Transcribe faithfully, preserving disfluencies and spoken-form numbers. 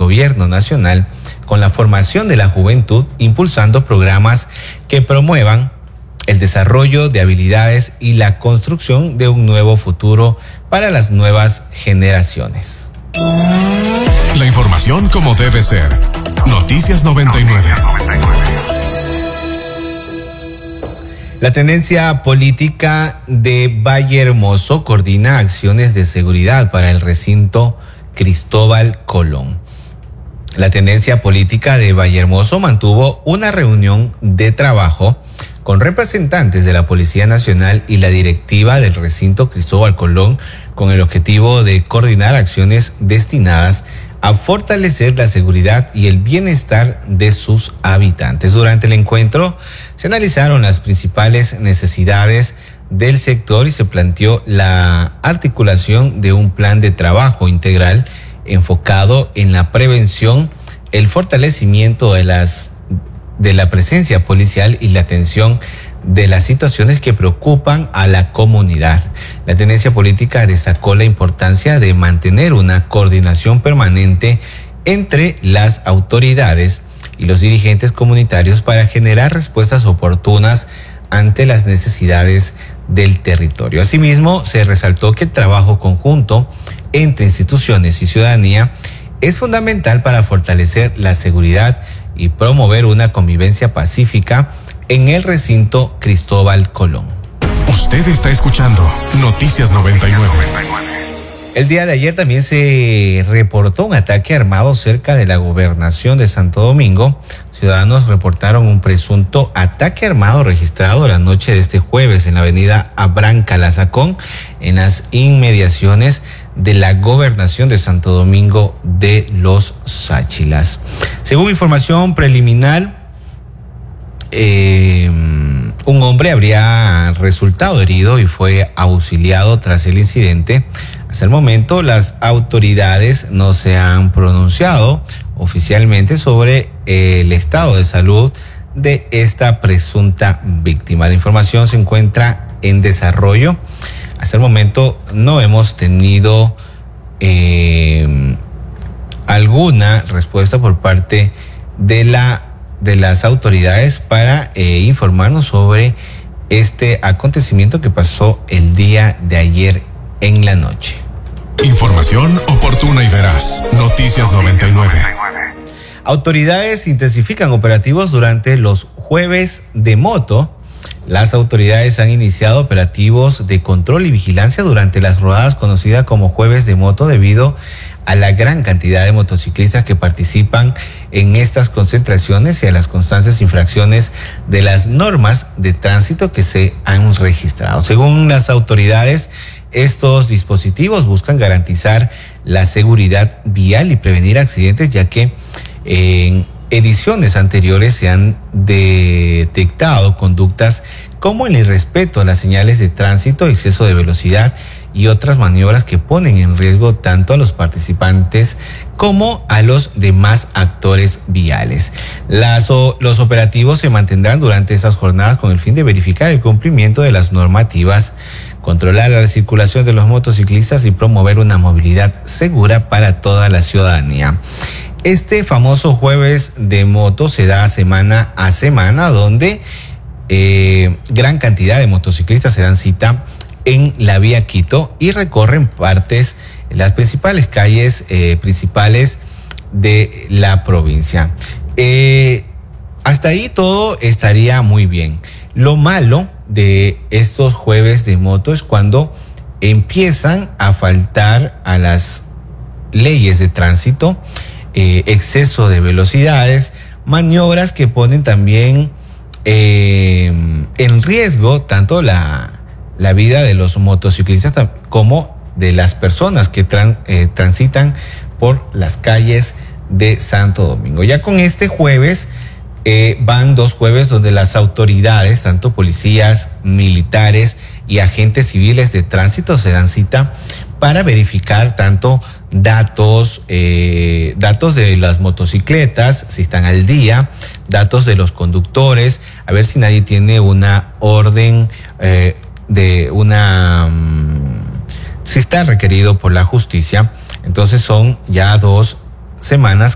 gobierno nacional con la formación de la juventud, impulsando programas que promuevan el desarrollo de habilidades y la construcción de un nuevo futuro para las nuevas generaciones. La información como debe ser. Noticias noventa y nueve. La tendencia política de Vallehermoso coordina acciones de seguridad para el recinto Cristóbal Colón. La tendencia política de Vallehermoso mantuvo una reunión de trabajo con representantes de la Policía Nacional y la directiva del recinto Cristóbal Colón con el objetivo de coordinar acciones destinadas a fortalecer la seguridad y el bienestar de sus habitantes. Durante el encuentro se analizaron las principales necesidades del sector y se planteó la articulación de un plan de trabajo integral enfocado en la prevención, el fortalecimiento de las de la presencia policial y la atención de las situaciones que preocupan a la comunidad. La tendencia política destacó la importancia de mantener una coordinación permanente entre las autoridades y los dirigentes comunitarios para generar respuestas oportunas ante las necesidades del territorio. Asimismo, se resaltó que el trabajo conjunto entre instituciones y ciudadanía es fundamental para fortalecer la seguridad y promover una convivencia pacífica en el recinto Cristóbal Colón. Usted está escuchando Noticias noventa y nueve. El día de ayer también se reportó un ataque armado cerca de la gobernación de Santo Domingo. Ciudadanos reportaron un presunto ataque armado registrado la noche de este jueves en la avenida Abraham Calazacón, en las inmediaciones de la gobernación de Santo Domingo de los Sáchilas. Según información preliminar, eh, un hombre habría resultado herido y fue auxiliado tras el incidente. Hasta el momento, las autoridades no se han pronunciado oficialmente sobre el estado de salud de esta presunta víctima. La información se encuentra en desarrollo. Hasta el momento no hemos tenido eh, alguna respuesta por parte de la de las autoridades para eh, informarnos sobre este acontecimiento que pasó el día de ayer en la noche. Información oportuna y veraz. Noticias noventa y nueve. Autoridades intensifican operativos durante los jueves de moto. Las autoridades han iniciado operativos de control y vigilancia durante las rodadas conocidas como jueves de moto debido a la gran cantidad de motociclistas que participan en estas concentraciones y a las constantes infracciones de las normas de tránsito que se han registrado. Según las autoridades, estos dispositivos buscan garantizar la seguridad vial y prevenir accidentes, ya que en ediciones anteriores se han detectado conductas como el irrespeto a las señales de tránsito, exceso de velocidad y otras maniobras que ponen en riesgo tanto a los participantes como a los demás actores viales. Las, los operativos se mantendrán durante estas jornadas con el fin de verificar el cumplimiento de las normativas, controlar la circulación de los motociclistas y promover una movilidad segura para toda la ciudadanía. Este famoso jueves de moto se da semana a semana, donde eh, gran cantidad de motociclistas se dan cita en la vía Quito y recorren partes, las principales calles eh, principales de la provincia. Eh, hasta ahí todo estaría muy bien. Lo malo de estos jueves de moto es cuando empiezan a faltar a las leyes de tránsito, eh, exceso de velocidades, maniobras que ponen también eh, en riesgo tanto la, la vida de los motociclistas como de las personas que tran, eh, transitan por las calles de Santo Domingo. Ya con este jueves eh, van dos jueves donde las autoridades, tanto policías, militares y agentes civiles de tránsito se dan cita para verificar tanto datos, eh, datos de las motocicletas, si están al día, datos de los conductores, a ver si nadie tiene una orden eh, de una, um, si está requerido por la justicia. Entonces son ya dos semanas